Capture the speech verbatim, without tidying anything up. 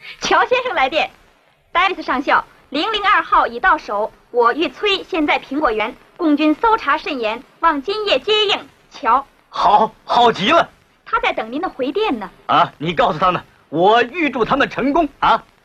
乔先生来电，戴维斯上校，零零二号已到手，我玉崔现在苹果园，共军搜查甚严，望今夜接应。乔， 好，好极了。 他在等您的回电呢。 啊，你告诉他们，我预祝他们成功啊。